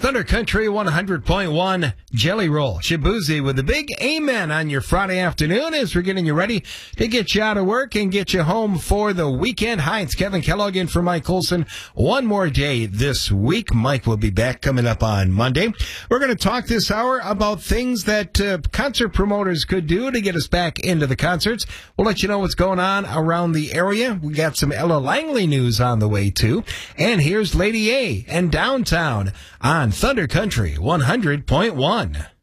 Thunder Country 100.1 Jelly Roll. Shabuzi with a big amen on your Friday afternoon as we're getting you ready to get you out of work and get you home for the weekend. Hi, it's Kevin Kellogg in for Mike Olson. One more day this week. Mike will be back coming up on Monday. We're going to talk this hour about things that concert promoters could do to get us back into the concerts. We'll let you know what's going on around the area. We got some Ella Langley news on the way, too. And here's Lady A and Downtown on Thunder Country 100.1.